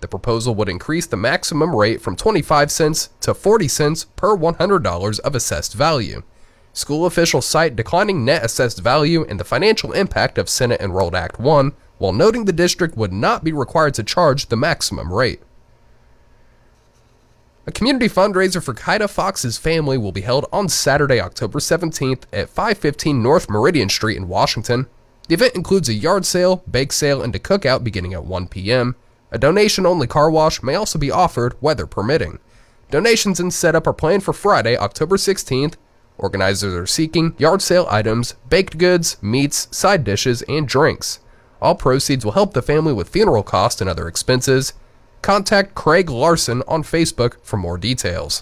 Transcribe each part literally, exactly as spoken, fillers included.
The proposal would increase the maximum rate from twenty-five cents to forty cents per one hundred dollars of assessed value. School officials cite declining net assessed value and the financial impact of Senate Enrolled Act one, while noting the district would not be required to charge the maximum rate. A community fundraiser for Kaida Fox's family will be held on Saturday, October seventeenth at five fifteen North Meridian Street in Washington. The event includes a yard sale, bake sale, and a cookout beginning at one p.m. A donation-only car wash may also be offered, weather permitting. Donations and setup are planned for Friday, October sixteenth. Organizers are seeking yard sale items, baked goods, meats, side dishes, and drinks. All proceeds will help the family with funeral costs and other expenses. Contact Craig Larson on Facebook for more details.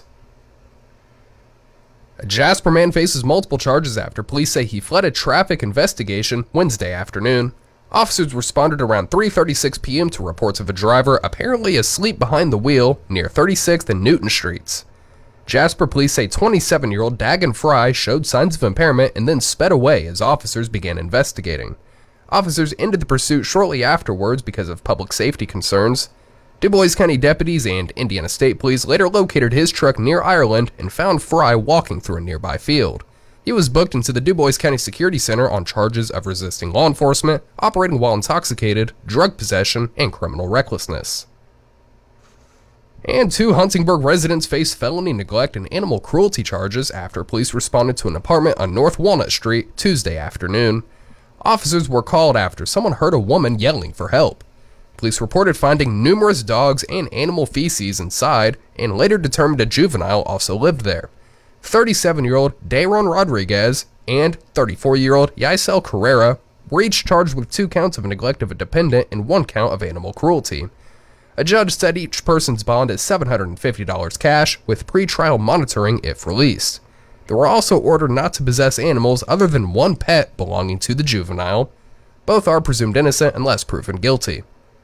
A Jasper man faces multiple charges after police say he fled a traffic investigation Wednesday afternoon. Officers responded around three thirty-six p.m. to reports of a driver apparently asleep behind the wheel near thirty-sixth and Newton Streets. Jasper police say twenty-seven-year-old Dagan Fry showed signs of impairment and then sped away as officers began investigating. Officers ended the pursuit shortly afterwards because of public safety concerns. DuBois County deputies and Indiana State Police later located his truck near Ireland and found Fry walking through a nearby field. He was booked into the DuBois County Security Center on charges of resisting law enforcement, operating while intoxicated, drug possession, and criminal recklessness. And two Huntingburg residents face felony neglect and animal cruelty charges after police responded to an apartment on North Walnut Street Tuesday afternoon. Officers were called after someone heard a woman yelling for help. Police reported finding numerous dogs and animal feces inside and later determined a juvenile also lived there. thirty-seven-year-old Dayron Rodriguez and thirty-four-year-old Yaisel Carrera were each charged with two counts of neglect of a dependent and one count of animal cruelty. A judge set each person's bond at seven hundred fifty dollars cash, with pre-trial monitoring if released. They were also ordered not to possess animals other than one pet belonging to the juvenile. Both are presumed innocent unless proven guilty.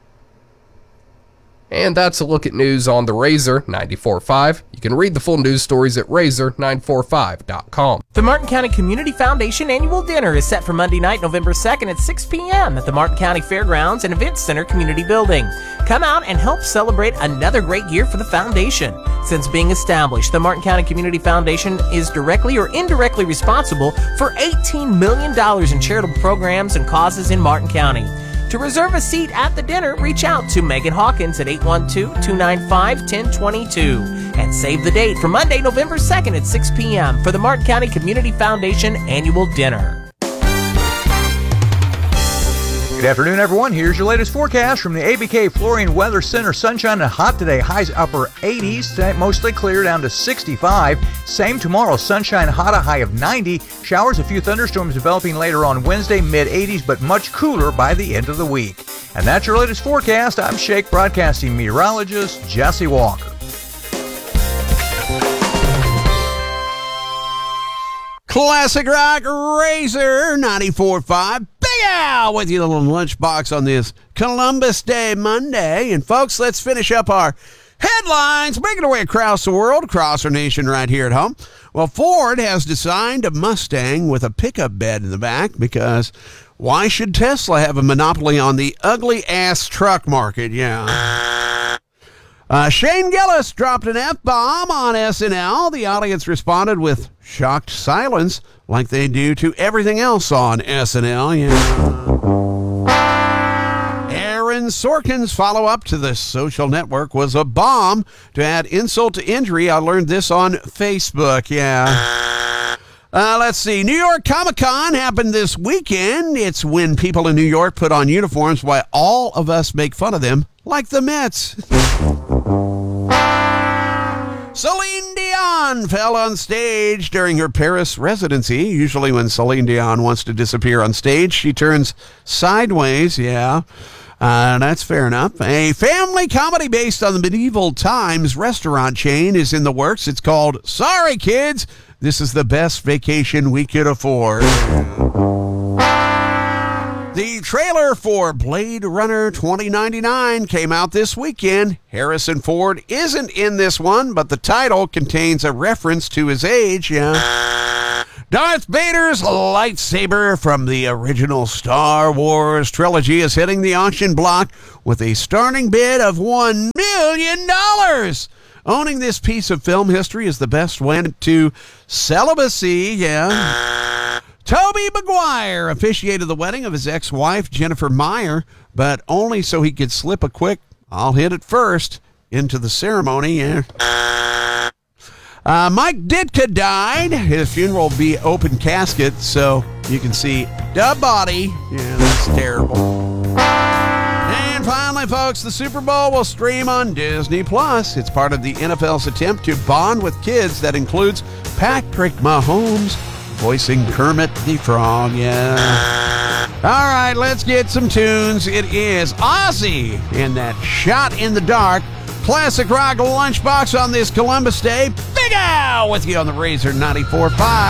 And that's a look at news on the Razor ninety-four point five. You can read the full news stories at razor nine four five dot com. The Martin County Community Foundation Annual Dinner is set for Monday night, November second at six p.m. at the Martin County Fairgrounds and Events Center Community Building. Come out and help celebrate another great year for the foundation. Since being established, the Martin County Community Foundation is directly or indirectly responsible for eighteen million dollars in charitable programs and causes in Martin County. To reserve a seat at the dinner, reach out to Megan Hawkins at eight one two, two nine five, one zero two two and save the date for Monday, November second at six p.m. for the Martin County Community Foundation Annual Dinner. Good afternoon, everyone. Here's your latest forecast from the A B K Flooring Weather Center. Sunshine and hot today. Highs upper eighties. Tonight, mostly clear down to sixty-five. Same tomorrow. Sunshine, hot, a high of ninety. Showers, a few thunderstorms developing later on Wednesday, mid eighties, but much cooler by the end of the week. And that's your latest forecast. I'm Shake Broadcasting meteorologist Jesse Walker. Classic Rock Razor ninety-four point five. Big Al with your little lunchbox on this Columbus Day Monday. And folks, let's finish up our headlines, making our way across the world, across our nation right here at home. Well, Ford has designed a Mustang with a pickup bed in the back because why should Tesla have a monopoly on the ugly-ass truck market? Yeah. Uh, Shane Gillis dropped an F-bomb on S N L. The audience responded with shocked silence like they do to everything else on S N L. Yeah. Aaron Sorkin's follow-up to The Social Network was a bomb. To add insult to injury, I learned this on Facebook. Yeah. Uh, let's see. New York Comic-Con happened this weekend. It's when people in New York put on uniforms while all of us make fun of them, like the Mets. Celine Dion fell on stage during her Paris residency. Usually when Celine Dion wants to disappear on stage, she turns sideways. Yeah, uh, that's fair enough. A family comedy based on the medieval times restaurant chain is in the works. It's called Sorry Kids, This is the Best Vacation We Could Afford. The trailer for Blade Runner twenty ninety-nine came out this weekend. Harrison Ford isn't in this one, but the title contains a reference to his age. Yeah. Darth Vader's lightsaber from the original Star Wars trilogy is hitting the auction block with a starting bid of one million dollars. Owning this piece of film history is the best way to celibacy, yeah. Tobey Maguire officiated the wedding of his ex-wife, Jennifer Meyer, but only so he could slip a quick, "I'll hit it first," into the ceremony, yeah. Uh, Mike Ditka died. His funeral will be open casket, so you can see the body. Yeah, that's terrible. And finally, folks, the Super Bowl will stream on Disney Plus. It's part of the N F L's attempt to bond with kids that includes Patrick Mahomes voicing Kermit the Frog. Yeah. All right, let's get some tunes. It is Ozzy and that Shot in the Dark. Classic rock lunchbox on this Columbus Day. Big Al with you on the Razor ninety-four point five.